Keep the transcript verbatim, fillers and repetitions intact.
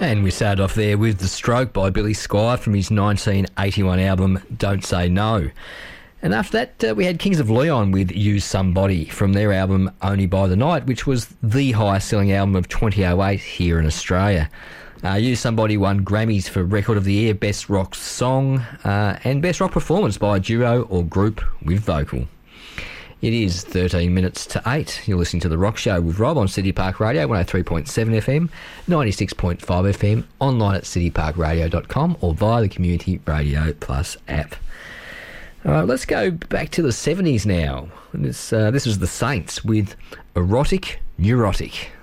And we started off there with The Stroke by Billy Squier from his nineteen eighty-one album Don't Say No. And after that, uh, we had Kings of Leon with Use Somebody from their album Only by the Night, which was the highest selling album of twenty oh eight here in Australia. Uh, Use Somebody won Grammys for Record of the Year, Best Rock Song, uh, and Best Rock Performance by a duo or group with vocal. It is thirteen minutes to eight. You're listening to The Rock Show with Rob on City Park Radio, one oh three point seven F M, ninety-six point five F M, online at city park radio dot com or via the Community Radio Plus app. All right, let's go back to the seventies now. This, uh, this was The Saints with Erotic Neurotic.